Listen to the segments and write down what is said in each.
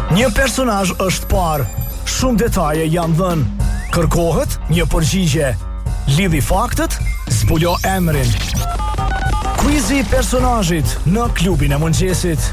Një personazh është parë, shumë detaje janë dhënë. Kërkohet një përgjigje. Lidhi faktet, zbulo emrin. Quizi i personazhit në klubin e mëngjesit.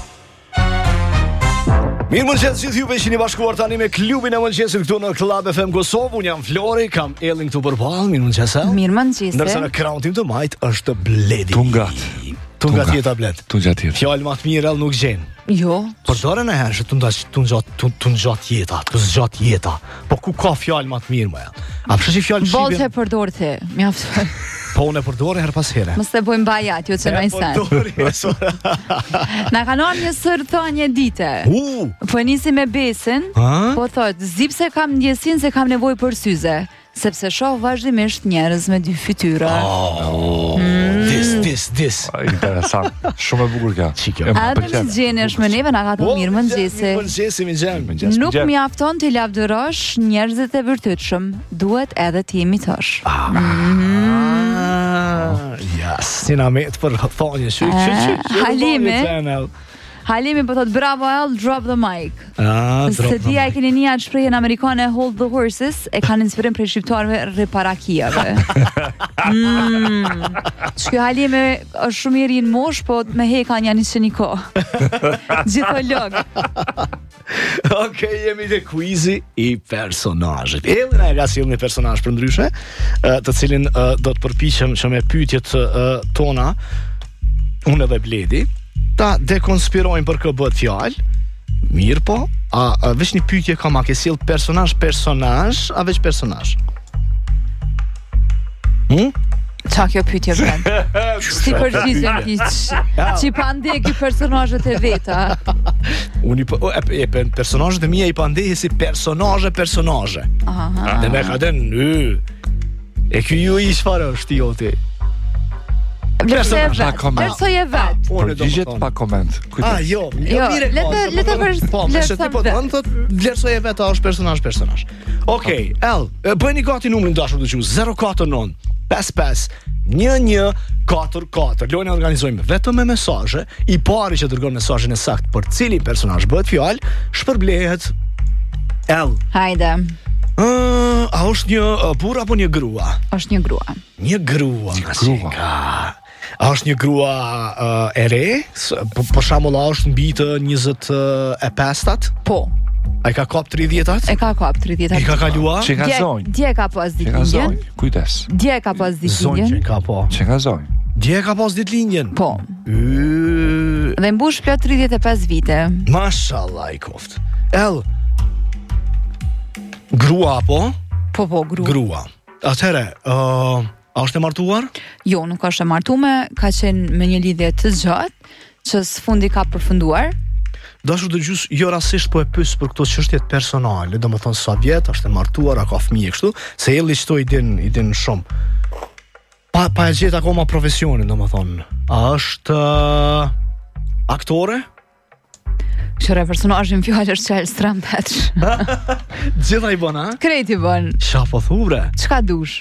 Mirë mëngjes gjithë juve, jeni bashkuar tani me klubin e mëngjesit këtu në Club FM Kosovë. Unë jam Flori, kam Ellin këtu përballë. Mirë mëngjes. Mirë mëngjes. Ndërsa në krahun tim të majt është Bledi. Tungat jeta Bled. Tungat jeta. Fjalë më të mirë nuk gjen. Jo. Përdore në herë që të zgjat jeta. Po ku ka fjalë më të mirë më? A përsheshi fjalë shqipe? Bolte përdor ti, mjaft. Po unë e përdore her pas here. Mos të bëjmë bajat, jo që në insan. Na kanon një sër thonje dite. Po nisi me besin, po thot, zip se kam ndjesin se kam nevojë për syze, sepse shoh vazhdimisht njerëz me dy fytyra. Dis. Interesant. Shumë e bukur kjo. A do të gjenesh me neve na ka të mirë mëngjesi. Mëngjesi mi gjen. Nuk mjafton të lavdërosh njerëzit e vërtetshëm, duhet edhe të imitosh. Sinamet për thonje. Halimi po thot bravo El, drop the mic. Se dia e keni një shprehjen amerikane hold the horses, e kanë inspirim prej shqiptarëve reparakijave. Çka Halimi është shumë i ri në mosh, po me hekan janë një kohë. Gjitholog. Okej, jemi te quizi i personazhit. Ellin e ka sjellë një personazh për ndryshe, të cilin do të përpiqem që me pyetjet tona unë dhe Bledi ta dekonspirojmë për këtë fjalë. Mirë po, a veç një pyetje kam, a ke sjell personazh, a veç personazh? Qa kjo pyetje vend? Si përgjigjen ti? Që pande ky personazhet e veta? Unë personazhet e mia i pandehi si personazhe. Dhe me ka dhënë e ky ju i çfarë është ti? Vlerësoje vet. Përgjigjet pa koment. Jo, le të vlerësoje vet, a është personazh. Okej, bëni gati numrin dashur të quajmë 049 55 1144. Lojën e organizojmë vetëm me mesazhe. I pari që dërgon mesazhin e saktë për cilin personazh bëhet fjalë, shpërblehet Hajde. A është një burr apo një grua? Është një grua. Një grua. A është një grua e re? Për shembull, a është mbi të 25-tat? Po. A i ka kap 30-tat? E ka kap 30-tat. I ka kalua? Që ka zonjë. Dje ka pas ditëlindjen. Kujdes. Dje ka pas ditëlindjen. Zonjë ka po. Që ka zonjë. Dje ka pas ditëlindjen. Po. Dhe mbush plot 35 vite. Mashallah i koft. Grua apo? Po, grua. Grua. Atëre, a është e martuar? Jo, nuk është e martuar, ka qenë me një lidhje të gjatë, që sfundi ka përfunduar. Dashur dëgjues, jo rastisht po e pyes për këto çështje personale, domethënë sa vjet është e martuar, a ka fëmijë kështu, se Elli çto i din shumë. Pa e gjetë akoma profesionin, domethënë. A është aktore? Qëre personazhin fjalë është Charles Trampetsh. Gjitha i bën, a? Krejt i bën. Qa po thubre? Çka dush?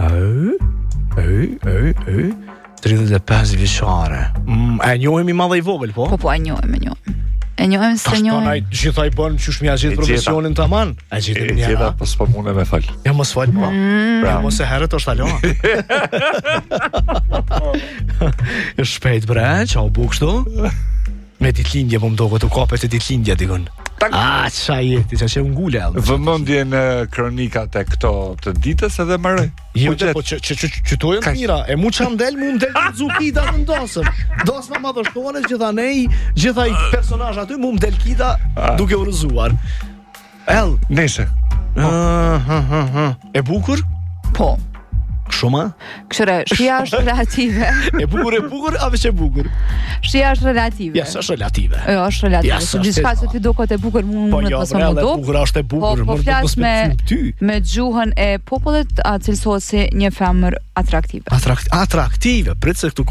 35 vjeçare. E njohemi madhe i vogël, po? Po, e njohemi. E njohem se njohem. Tash gjitha i bën qysh mja gjetë profesionin tamam. A gjetë një. Gjitha po s'po mune me fal. Ja mos fal po. Pra mos e herët është alo. E shpejt bre, çau bukshtu. Me ditëlindje po më duket u kapet e ditëlindja dikon. Qa jeti, qa që ngule vëmendje në kronikat e këto të ditës edhe më rë. Jo, po që to e mira. E mu që mdel të zukita të ndosëm. Dosma ma dështone, gjitha i personazh aty, mu mdel kita duke u rëzuar. Nese. E bukur? Po. Shumë? Këshire, shia është relative. E bukur, a veç e bukur? Shia është relative. Jes, është relative. Jo, është relative. Gjithka që ti do kote bukur, mund të mësë më do. Po, bukur është e bukur. Po flas me gjuhën e popullit, a cilësohet si një femër atraktive. Atraktive, prit se këtu